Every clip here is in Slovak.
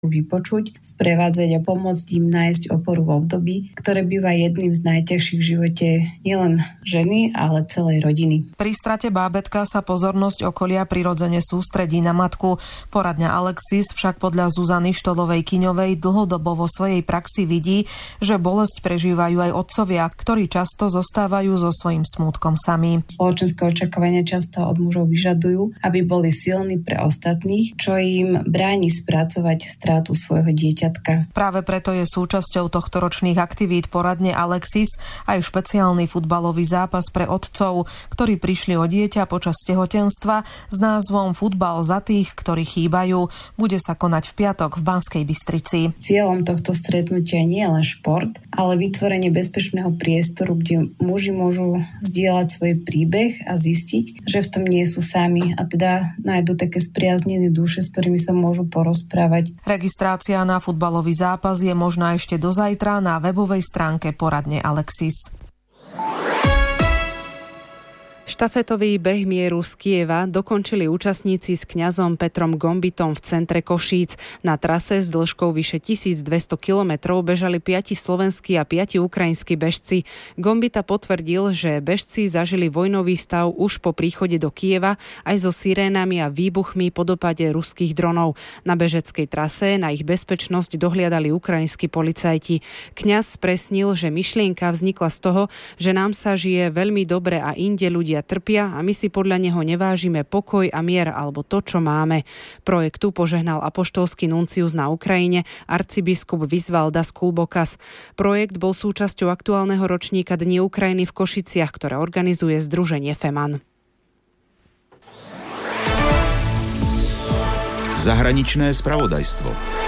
vypočuť, sprevádzať a pomôcť im nájsť oporu v období, ktoré býva jedným z najťažších v živote nielen ženy, ale celej rodiny. Pri strate bábätka sa pozornosť okolia prirodzene sústredí na matku. Poradňa Alexis však podľa Zuzany Štolovej-Kyňovej dlhodobo vo svojej praxi vidí, že bolesť prežívajú aj otcovia, ktorí často zostávajú so svojím smútkom sami. Spoločenské očakávania často od mužov vyžadujú, aby boli silní pre ostatných, čo im bráni spracovať strátu svojho dieťatka. Práve preto je súčasťou tohtoročných aktivít poradne Alexis aj špeciálny futbalový zápas pre otcov, ktorí prišli o dieťa počas tehotenstva s názvom Futbal za tých, ktorí chýbajú. Bude sa konať v piatok v Banskej Bystrici. Cieľom tohto stretnutia nie je len šport, ale vytvorenie bezpečného priestoru, kde muži môžu zdieľať svoj príbeh a zistiť, že v tom nie sú sami a teda nájdu také spriaznené duše, s ktorými sa môžu porozprávať. Registrácia na futbalový zápas je možná ešte do zajtra na webovej stránke poradne Alexis. Štafetový beh mieru z Kieva dokončili účastníci s kňazom Petrom Gombitom v centre Košíc. Na trase s dĺžkou vyše 1200 kilometrov bežali 5 slovenskí a 5 ukrajinskí bežci. Gombita potvrdil, že bežci zažili vojnový stav už po príchode do Kieva aj so sirénami a výbuchmi po dopade ruských dronov. Na bežeckej trase na ich bezpečnosť dohliadali ukrajinskí policajti. Kňaz spresnil, že myšlienka vznikla z toho, že nám sa žije veľmi dobre a inde ľudia trpia a my si podľa neho nevážime pokoj a mier alebo to, čo máme. Projektu požehnal apoštolský nuncius na Ukrajine arcibiskup Visvaldas Kulbokas. Projekt bol súčasťou aktuálneho ročníka Dní Ukrajiny v Košiciach, ktoré organizuje združenie FEMAN. Zahraničné spravodajstvo.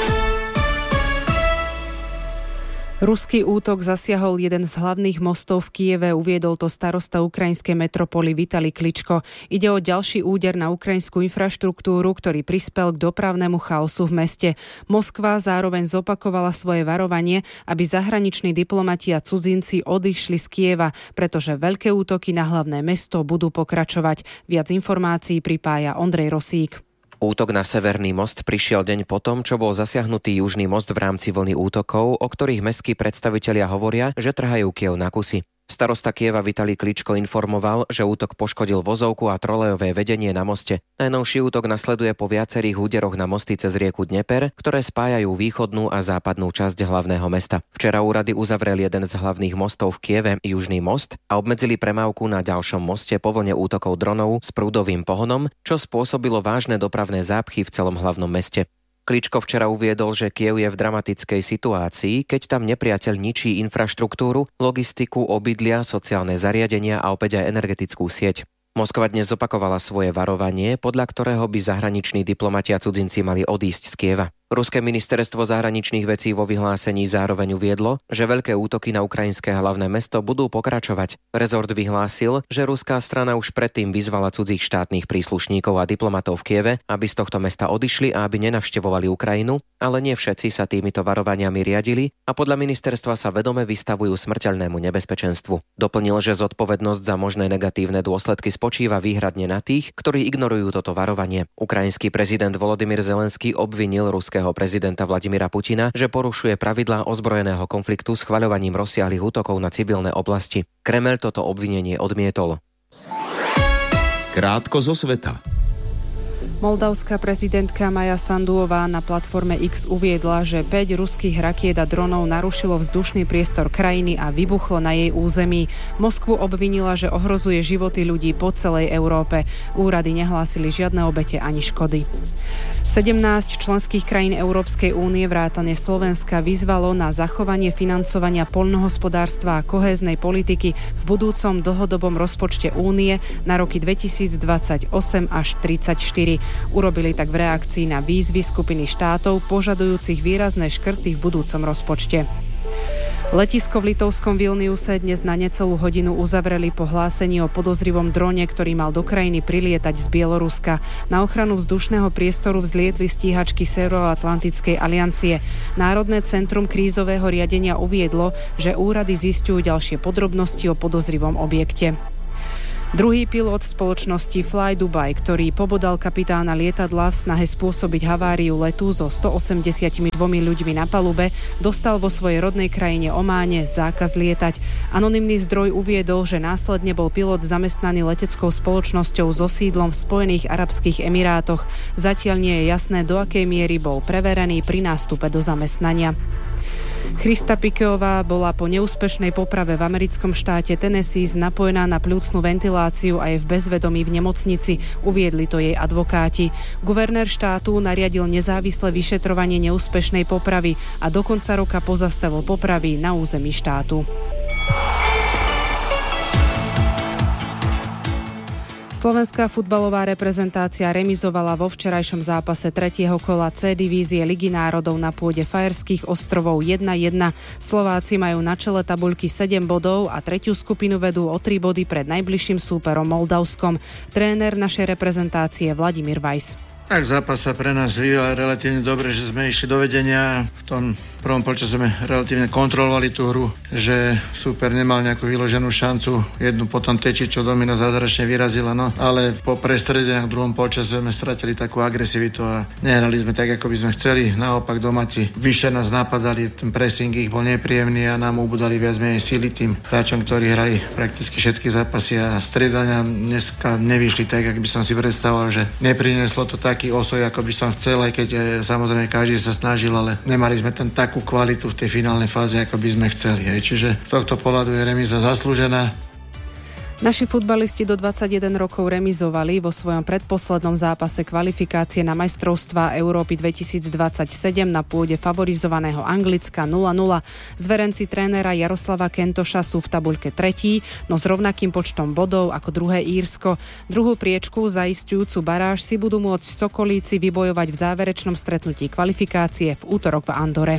Ruský útok zasiahol jeden z hlavných mostov v Kieve, uviedol to starosta ukrajinskej metropoly Vitalij Kličko. Ide o ďalší úder na ukrajinskú infraštruktúru, ktorý prispel k dopravnému chaosu v meste. Moskva zároveň zopakovala svoje varovanie, aby zahraniční diplomati a cudzinci odišli z Kieva, pretože veľké útoky na hlavné mesto budú pokračovať. Viac informácií pripája Ondrej Rosík. Útok na Severný most prišiel deň potom, čo bol zasiahnutý Južný most v rámci vlny útokov, o ktorých mestskí predstavitelia hovoria, že trhajú Kyjev na kusy. Starosta Kyjeva Vitalij Kličko informoval, že útok poškodil vozovku a trolejové vedenie na moste. Najnovší útok nasleduje po viacerých úderoch na mosty cez rieku Dneper, ktoré spájajú východnú a západnú časť hlavného mesta. Včera úrady uzavreli jeden z hlavných mostov v Kyjeve, Južný most, a obmedzili premávku na ďalšom moste po vlne útokov dronov s prúdovým pohonom, čo spôsobilo vážne dopravné zápchy v celom hlavnom meste. Kličko včera uviedol, že Kyjev je v dramatickej situácii, keď tam nepriateľ ničí infraštruktúru, logistiku, obydlia, sociálne zariadenia a opäť aj energetickú sieť. Moskva dnes zopakovala svoje varovanie, podľa ktorého by zahraniční diplomati a cudzinci mali odísť z Kyjeva. Ruské ministerstvo zahraničných vecí vo vyhlásení zároveň uviedlo, že veľké útoky na ukrajinské hlavné mesto budú pokračovať. Rezort vyhlásil, že ruská strana už predtým vyzvala cudzích štátnych príslušníkov a diplomatov v Kyjeve, aby z tohto mesta odišli a aby nenavštevovali Ukrajinu, ale nie všetci sa týmito varovaniami riadili a podľa ministerstva sa vedome vystavujú smrteľnému nebezpečenstvu. Doplnil, že zodpovednosť za možné negatívne dôsledky spočíva výhradne na tých, ktorí ignorujú toto varovanie. Ukrajinský prezident Volodymyr Zelenský obvinil ruského prezidenta Vladimíra Putina, že porušuje pravidlá ozbrojeného konfliktu schvaľovaním rozsiahlych útokov na civilné oblasti. Kremeľ toto obvinenie odmietol. Krátko zo sveta. Moldavská prezidentka Maja Sanduová na platforme X uviedla, že 5 ruských rakiet a dronov narušilo vzdušný priestor krajiny a vybuchlo na jej území. Moskvu obvinila, že ohrozuje životy ľudí po celej Európe. Úrady nehlásili žiadne obete ani škody. 17 členských krajín Európskej únie vrátane Slovenska vyzvalo na zachovanie financovania poľnohospodárstva a kohéznej politiky v budúcom dlhodobom rozpočte únie na roky 2028 až 2034. Urobili tak v reakcii na výzvy skupiny štátov požadujúcich výrazné škrty v budúcom rozpočte. Letisko v litovskom Vilniuse dnes na necelú hodinu uzavreli po hlásení o podozrivom drone, ktorý mal do krajiny prilietať z Bieloruska. Na ochranu vzdušného priestoru vzlietli stíhačky Severoatlantickej aliancie. Národné centrum krízového riadenia uviedlo, že úrady zisťujú ďalšie podrobnosti o podozrivom objekte. Druhý pilot spoločnosti Fly Dubai, ktorý pobodal kapitána lietadla v snahe spôsobiť haváriu letu so 182 ľuďmi na palube, dostal vo svojej rodnej krajine Ománe zákaz lietať. Anonymný zdroj uviedol, že následne bol pilot zamestnaný leteckou spoločnosťou so sídlom v Spojených arabských emirátoch. Zatiaľ nie je jasné, do akej miery bol preverený pri nástupe do zamestnania. Christa Piqueová bola po neúspešnej poprave v americkom štáte Tennessee napojená na pľúcnu ventiláciu a je v bezvedomí v nemocnici, uviedli to jej advokáti. Guvernér štátu nariadil nezávislé vyšetrovanie neúspešnej popravy a do konca roka pozastavil popravy na území štátu. Slovenská futbalová reprezentácia remizovala vo včerajšom zápase 3. kola C divízie Ligy národov na pôde Fajerských ostrovov 1-1. Slováci majú na čele tabuľky 7 bodov a tretiu skupinu vedú o 3 body pred najbližším súperom Moldavskom. Tréner našej reprezentácie Vladimír Weiss. Tak zápas sa pre nás vyvíjal relatívne dobre, že sme išli do vedenia. V tom prvom polčase sme relatívne kontrolovali tú hru, že super nemal nejakú vyloženú šancu. Jednu potom Tečičo domino zázračne vyrazila, no. Ale po prestredeniach v druhom polčase sme stratili takú agresivitu a nehrali sme tak, ako by sme chceli. Naopak domáci vyššie nás napadali, ten pressing ich bol nepríjemný a nám ubudali viac menej síly tým hráčom, ktorí hrali prakticky všetky zápasy a striedania dneska nevyšli tak, ako by som si predstavoval, že neprinieslo to taký osoj, ako by som chcel, aj keď samozrejme každý sa snažil, ale nemali sme tam takú kvalitu v tej finálnej fáze, ako by sme chceli. Čiže z tohto pohľadu je remíza zaslúžená. Naši futbalisti do 21 rokov remizovali vo svojom predposlednom zápase kvalifikácie na majstrovstvá Európy 2027 na pôde favorizovaného Anglicka 0-0. Zverenci trénera Jaroslava Kentoša sú v tabuľke tretí, no s rovnakým počtom bodov ako druhé Írsko. Druhú priečku zaisťujúcu baráž si budú môcť Sokolíci vybojovať v záverečnom stretnutí kvalifikácie v útorok v Andore.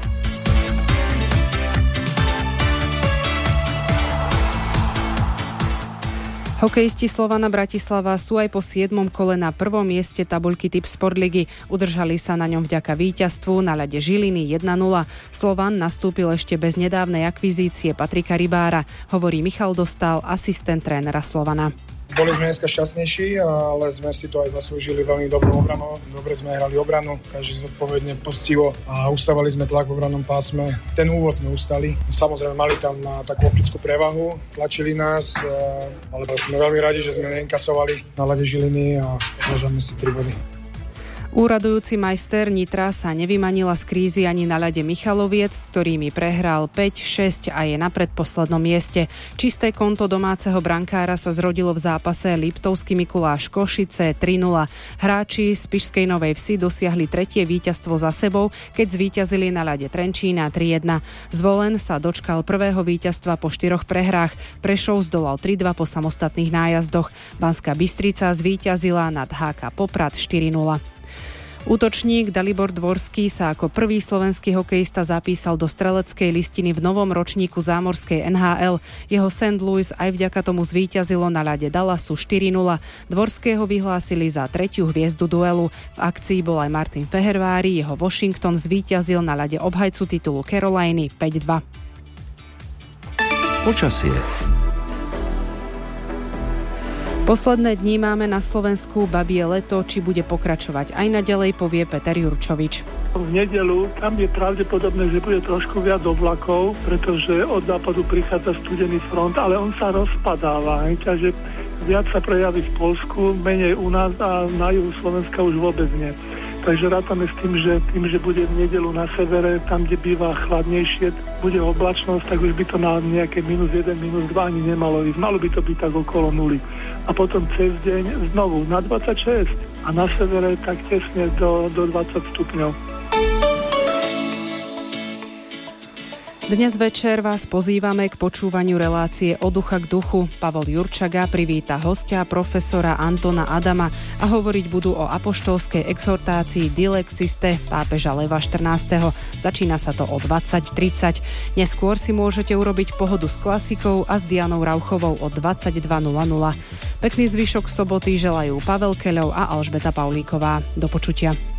Hokejisti Slovana Bratislava sú aj po 7. kole na prvom mieste tabuľky Tipsport ligy. Udržali sa na ňom vďaka víťazstvu na ľade Žiliny 1-0. Slovan nastúpil ešte bez nedávnej akvizície Patrika Rybára, hovorí Michal Dostál, asistent trénera Slovana. Boli sme dneska šťastnejší, ale sme si to aj zaslúžili veľmi dobrú obranu. Dobre sme hrali obranu, každý zodpovedne, poctivo a ustávali sme tlak v obrannom pásme. Ten úvod sme ustali. Samozrejme mali tam takú optickú prevahu, tlačili nás, ale sme veľmi radi, že sme neinkasovali na ľade Žiliny a odložíme si 3 body. Úradujúci majster Nitra sa nevymanila z krízy ani na ľade Michaloviec, s ktorými prehral 5-6 a je na predposlednom mieste. Čisté konto domáceho brankára sa zrodilo v zápase Liptovský Mikuláš Košice 3-0. Hráči z Spišskej Novej Vsi dosiahli tretie víťazstvo za sebou, keď zvíťazili na ľade Trenčína 3-1. Zvolen sa dočkal prvého víťazstva po 4 prehrách. Prešov zdolal 3-2 po samostatných nájazdoch. Banská Bystrica zvíťazila nad HK Poprad 4-0. Útočník Dalibor Dvorský sa ako prvý slovenský hokejista zapísal do streleckej listiny v novom ročníku zámorskej NHL. Jeho St. Louis aj vďaka tomu zvíťazilo na ľade Dallasu 4-0. Dvorského vyhlásili za 3. hviezdu duelu. V akcii bol aj Martin Fehervári, jeho Washington zvíťazil na ľade obhajcu titulu Caroliny 5-2. Počasie. Posledné dni máme na Slovensku babie leto, či bude pokračovať aj naďalej, povie Peter Jurčovič. V nedeľu tam je pravdepodobné, že bude trošku viac oblakov, pretože od západu prichádza studený front, ale on sa rozpadáva, takže viac sa prejaví v Poľsku, menej u nás a na juhu Slovenska už vôbec nie. Takže rátame s tým, že bude v nedeľu na severe, tam, kde býva chladnejšie, bude oblačnosť, tak už by to na nejaké -1, -2 ani nemalo ísť. Malo by to byť tak okolo 0. A potom cez deň znovu na 26 a na severe tak tesne do 20 stupňov. Dnes večer vás pozývame k počúvaniu relácie Od ducha k duchu. Pavol Jurčaga privíta hostia profesora Antona Adama a hovoriť budú o apoštolskej exhortácii Dilex Iste pápeža Leva 14. Začína sa to o 20:30. Neskôr si môžete urobiť pohodu s klasikou a s Dianou Rauchovou o 22:00. Pekný zvyšok soboty želajú Pavel Keľov a Alžbeta Paulíková. Do počutia.